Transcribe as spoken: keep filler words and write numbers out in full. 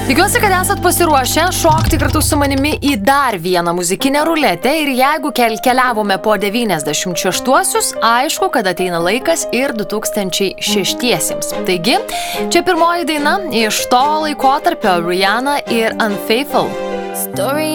Tikiuosi, kad esat pasiruošę šokti kartu su manimi į dar vieną muzikinę ruletę ir jeigu kel keliavome po devyniasdešimt šeštuosius, aišku, kad ateina laikas ir du tūkstančiai šeštiesiems. Taigi, čia pirmoji daina iš to laikotarpio Rihanna ir Unfaithful. Story